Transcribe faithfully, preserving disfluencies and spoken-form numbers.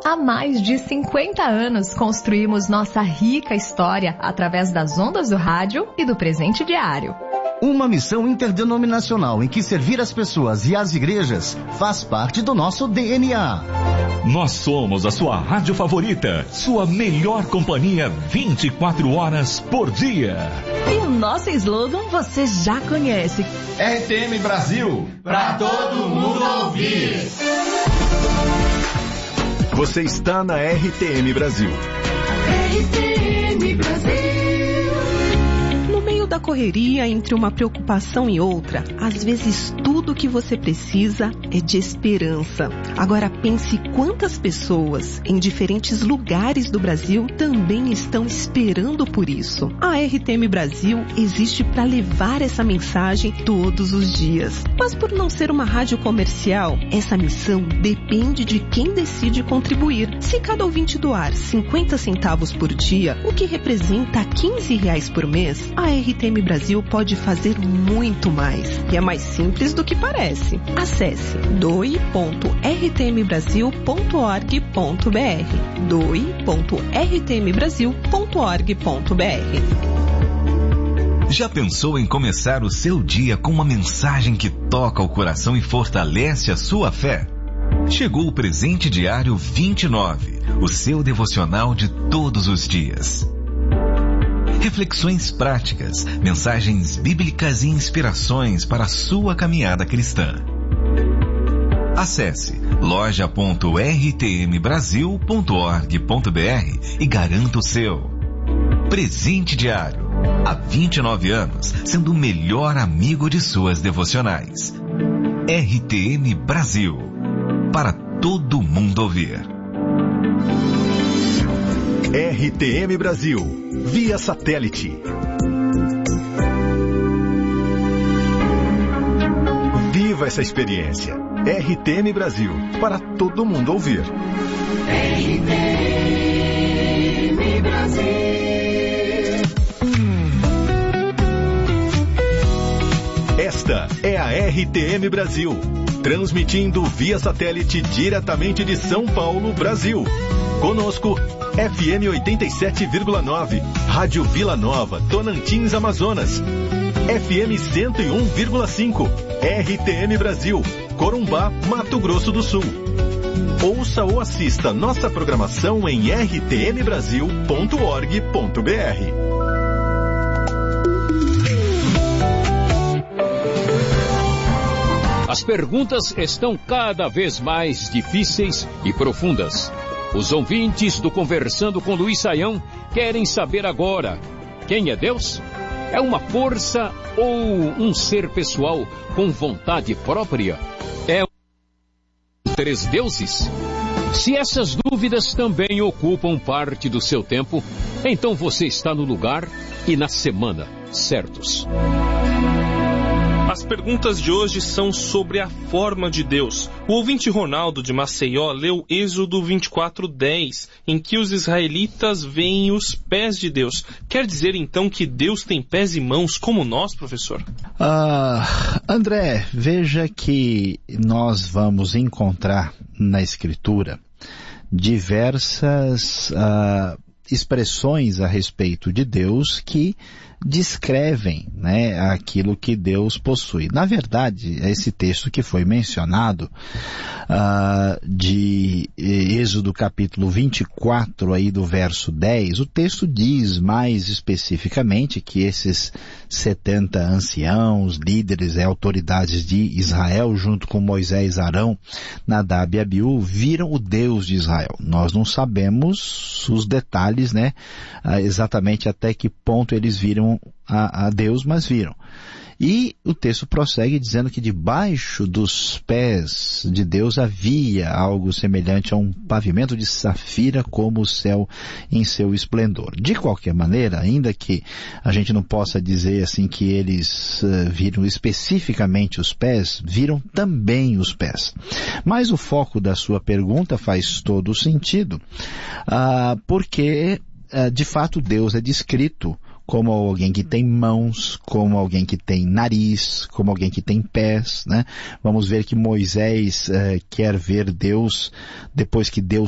Há mais de cinquenta anos construímos nossa rica história através das ondas do rádio e do presente diário. Uma missão interdenominacional em que servir as pessoas e as igrejas faz parte do nosso D N A. Nós somos a sua rádio favorita, sua melhor companhia vinte e quatro horas por dia. E o nosso slogan você já conhece. R T M Brasil, pra todo mundo ouvir. Você está na R T M Brasil. R T M Brasil. No meio da correria, entre uma preocupação e outra, às vezes tudo que você precisa é de esperança. Agora pense quantas pessoas em diferentes lugares do Brasil também estão esperando por isso. A R T M Brasil existe para levar essa mensagem todos os dias. Mas por não ser uma rádio comercial, essa missão depende de quem decide contribuir. Se cada ouvinte doar cinquenta centavos por dia, o que representa quinze reais por mês, a R T M Brasil pode fazer muito mais. E é mais simples do que parece. Acesse doe ponto r t m brasil ponto org ponto b r doe ponto r t m brasil ponto org ponto b r. Já pensou em começar o seu dia com uma mensagem que toca o coração e fortalece a sua fé? Chegou o Presente Diário vinte e nove, o seu devocional de todos os dias. Reflexões práticas, mensagens bíblicas e inspirações para a sua caminhada cristã. Acesse loja ponto r t m brasil ponto org ponto b r e garanta o seu. Presente Diário. Há vinte e nove anos, sendo o melhor amigo de suas devocionais. R T M Brasil. Para todo mundo ouvir. R T M Brasil. Via satélite. Viva essa experiência. R T M Brasil. Para todo mundo ouvir. R T M Brasil. Esta é a R T M Brasil, transmitindo via satélite diretamente de São Paulo, Brasil. Conosco, F M oitenta e sete vírgula nove, Rádio Vila Nova, Tocantins, Amazonas. F M cento e um vírgula cinco, R T M Brasil, Corumbá, Mato Grosso do Sul. Ouça ou assista nossa programação em r t m brasil ponto org ponto b r. As perguntas estão cada vez mais difíceis e profundas. Os ouvintes do Conversando com Luiz Saião querem saber agora: quem é Deus? É uma força ou um ser pessoal com vontade própria? É um três deuses? Se essas dúvidas também ocupam parte do seu tempo, então você está no lugar e na semana certos. As perguntas de hoje são sobre a forma de Deus. O ouvinte Ronaldo de Maceió leu Êxodo vinte e quatro, dez, em que os israelitas veem os pés de Deus. Quer dizer então que Deus tem pés e mãos como nós, professor? Ah, André, veja que nós vamos encontrar na Escritura diversas ah, expressões a respeito de Deus que descrevem, né, aquilo que Deus possui. Na verdade, esse texto que foi mencionado uh, de Êxodo capítulo vinte e quatro, aí do verso dez, o texto diz mais especificamente que esses setenta anciãos, líderes e autoridades de Israel, junto com Moisés, Arão, Nadab e Abiú, viram o Deus de Israel. Nós não sabemos os detalhes, né, exatamente até que ponto eles viram A, a Deus, mas viram. E o texto prossegue dizendo que debaixo dos pés de Deus havia algo semelhante a um pavimento de safira como o céu em seu esplendor. De qualquer maneira, ainda que a gente não possa dizer assim que eles uh, viram especificamente os pés, viram também os pés. Mas o foco da sua pergunta faz todo o sentido, uh, porque uh, de fato Deus é descrito como alguém que tem mãos, como alguém que tem nariz, como alguém que tem pés, né? Vamos ver que Moisés eh, quer ver Deus depois que Deus